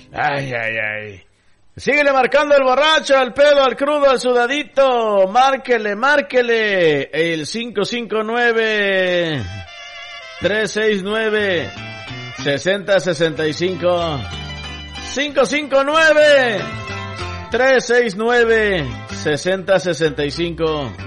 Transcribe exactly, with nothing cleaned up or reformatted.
Ay, ay, ay. Síguele marcando el borracho, al pedo, al crudo, al sudadito. Márquele, márquele. El cinco cinco nueve, tres seis nueve, seis cero seis cinco. cinco cinco nueve, tres seis nueve, seis cero seis cinco.